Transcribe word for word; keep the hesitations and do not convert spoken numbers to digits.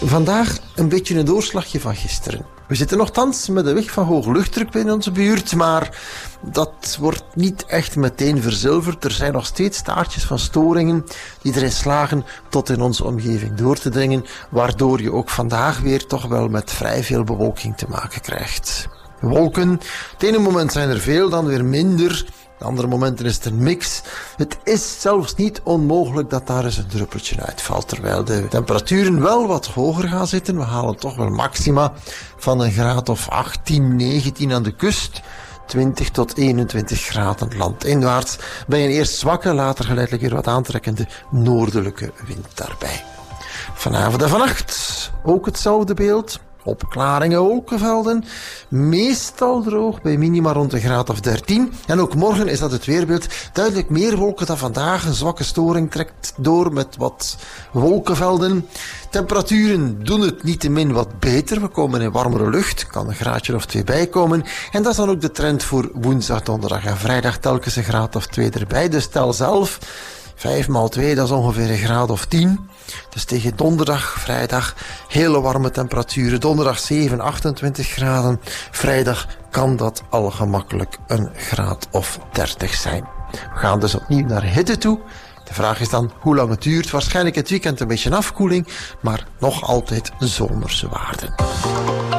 Vandaag een beetje een doorslagje van gisteren. We zitten nogthans met een weg van hoge luchtdruk binnen onze buurt, maar dat wordt niet echt meteen verzilverd. Er zijn nog steeds staartjes van storingen die erin slagen tot in onze omgeving door te dringen, waardoor je ook vandaag weer toch wel met vrij veel bewolking te maken krijgt. Wolken, het ene moment zijn er veel, dan weer minder. De andere momenten is het een mix. Het is zelfs niet onmogelijk dat daar eens een druppeltje uitvalt, terwijl de temperaturen wel wat hoger gaan zitten. We halen toch wel maxima van een graad of achttien, negentien aan de kust. twintig tot eenentwintig graden landinwaarts. Bij een eerst zwakke, later geleidelijk weer wat aantrekkende noordelijke wind daarbij. Vanavond en vannacht ook hetzelfde beeld. Opklaringen, wolkenvelden, meestal droog bij minima rond een graad of dertien. En ook morgen is dat het weerbeeld. Duidelijk meer wolken dan vandaag. Een zwakke storing trekt door met wat wolkenvelden. Temperaturen doen het niettemin wat beter. We komen in warmere lucht, kan een graadje of twee bijkomen. En dat is dan ook de trend voor woensdag, donderdag en vrijdag. Telkens een graad of twee erbij. Dus tel zelf, vijf maal twee, dat is ongeveer een graad of tien. Dus tegen donderdag, vrijdag, hele warme temperaturen. Donderdag zeven, achtentwintig graden. Vrijdag kan dat al gemakkelijk een graad of dertig zijn. We gaan dus opnieuw naar hitte toe. De vraag is dan hoe lang het duurt. Waarschijnlijk het weekend een beetje afkoeling, maar nog altijd zomerse waarden.